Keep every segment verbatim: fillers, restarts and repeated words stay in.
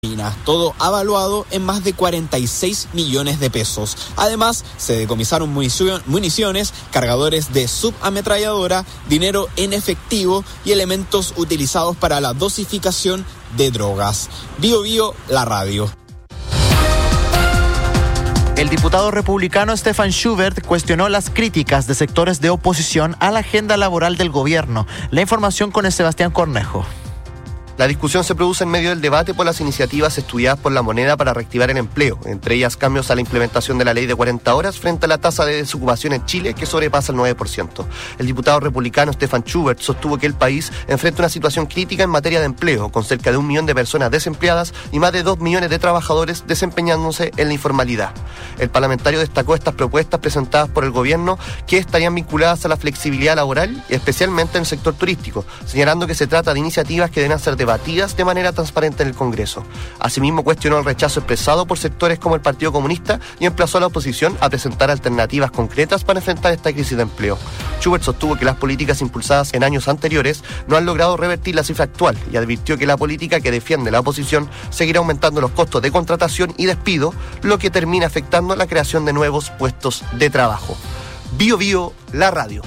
todo avaluado en más de cuarenta y seis millones de pesos. Además, se decomisaron municiones, cargadores de subametralladora, dinero en efectivo y elementos utilizados para la dosificación de drogas. Bio Bio, la radio. El diputado republicano Stefan Schubert cuestionó las críticas de sectores de oposición a la agenda laboral del gobierno. La información con Sebastián Cornejo. La discusión se produce en medio del debate por las iniciativas estudiadas por La Moneda para reactivar el empleo, entre ellas cambios a la implementación de la ley de cuarenta horas frente a la tasa de desocupación en Chile, que sobrepasa el nueve por ciento. El diputado republicano Stefan Schubert sostuvo que el país enfrenta una situación crítica en materia de empleo, con cerca de un millón de personas desempleadas y más de dos millones de trabajadores desempeñándose en la informalidad. El parlamentario destacó estas propuestas presentadas por el gobierno que estarían vinculadas a la flexibilidad laboral, especialmente en el sector turístico, señalando que se trata de iniciativas que deben ser debatidas de manera transparente en el Congreso. Asimismo, cuestionó el rechazo expresado por sectores como el Partido Comunista y emplazó a la oposición a presentar alternativas concretas para enfrentar esta crisis de empleo. Schubert sostuvo que las políticas impulsadas en años anteriores no han logrado revertir la cifra actual y advirtió que la política que defiende la oposición seguirá aumentando los costos de contratación y despido, lo que termina afectando la creación de nuevos puestos de trabajo. Bio Bio, la radio.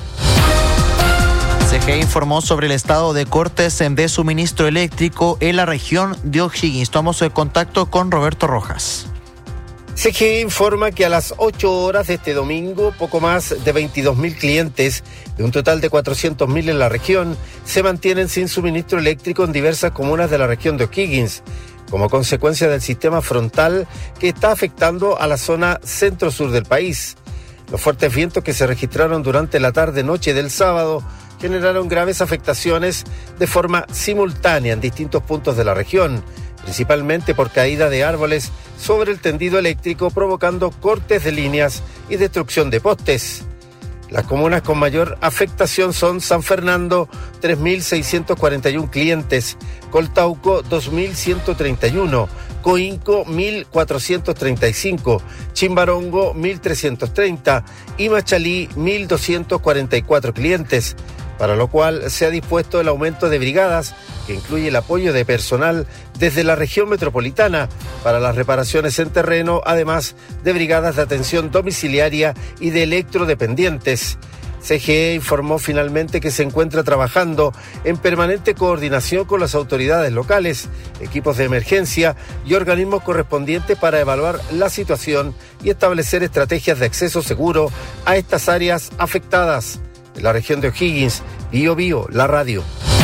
C G E informó sobre el estado de cortes de suministro eléctrico en la región de O'Higgins. Tomamos el contacto con Roberto Rojas. C G E informa que a las ocho horas de este domingo, poco más de veintidós mil clientes, de un total de cuatrocientos mil en la región, se mantienen sin suministro eléctrico en diversas comunas de la región de O'Higgins, como consecuencia del sistema frontal que está afectando a la zona centro-sur del país. Los fuertes vientos que se registraron durante la tarde-noche del sábado generaron graves afectaciones de forma simultánea en distintos puntos de la región, principalmente por caída de árboles sobre el tendido eléctrico, provocando cortes de líneas y destrucción de postes. Las comunas con mayor afectación son San Fernando, tres mil seiscientos cuarenta y uno clientes, Coltauco, dos mil ciento treinta y uno, Coinco, mil cuatrocientos treinta y cinco, Chimbarongo, mil trescientos treinta y Machalí, mil doscientos cuarenta y cuatro clientes, para lo cual se ha dispuesto el aumento de brigadas, que incluye el apoyo de personal desde la región metropolitana para las reparaciones en terreno, además de brigadas de atención domiciliaria y de electrodependientes. C G E informó finalmente que se encuentra trabajando en permanente coordinación con las autoridades locales, equipos de emergencia y organismos correspondientes para evaluar la situación y establecer estrategias de acceso seguro a estas áreas afectadas. En la región de O'Higgins, Bio Bio, la radio.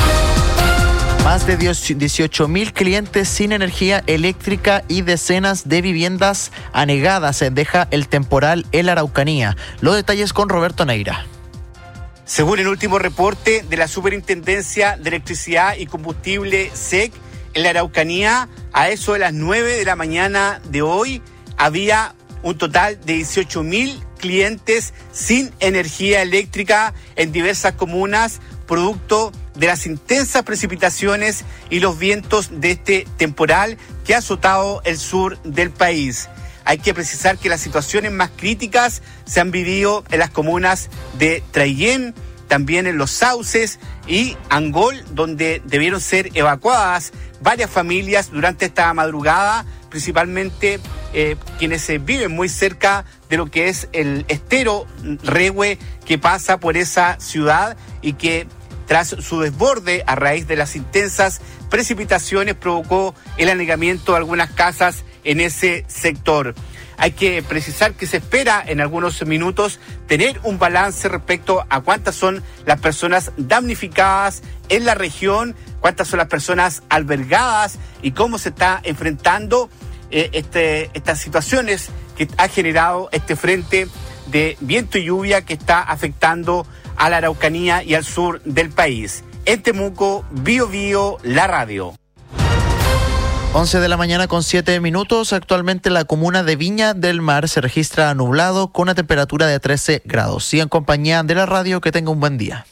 Más de dieciocho mil clientes sin energía eléctrica y decenas de viviendas anegadas deja el temporal en la Araucanía. Los detalles con Roberto Neira. Según el último reporte de la Superintendencia de Electricidad y Combustible S E C, en la Araucanía, a eso de las nueve de la mañana de hoy, había un total de dieciocho mil clientes sin energía eléctrica en diversas comunas, producto de las intensas precipitaciones y los vientos de este temporal que ha azotado el sur del país. Hay que precisar que las situaciones más críticas se han vivido en las comunas de Traillén, también en Los Sauces y Angol, donde debieron ser evacuadas varias familias durante esta madrugada, principalmente eh, quienes eh, viven muy cerca de lo que es el estero Rehue, que pasa por esa ciudad y que tras su desborde a raíz de las intensas precipitaciones provocó el anegamiento de algunas casas en ese sector. Hay que precisar que se espera en algunos minutos tener un balance respecto a cuántas son las personas damnificadas en la región, cuántas son las personas albergadas y cómo se está enfrentando eh, este, estas situaciones que ha generado este frente de viento y lluvia que está afectando a la Araucanía y al sur del país. En Temuco, Bio Bio, la radio. once de la mañana con siete minutos. Actualmente la comuna de Viña del Mar se registra nublado con una temperatura de trece grados. Sigan en compañía de la radio, que tenga un buen día.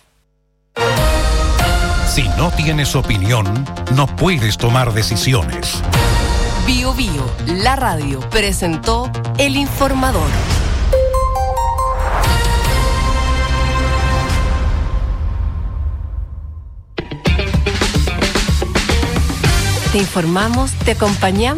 Si no tienes opinión, no puedes tomar decisiones. Bio Bio, la radio, presentó El Informador. Te informamos, te acompañamos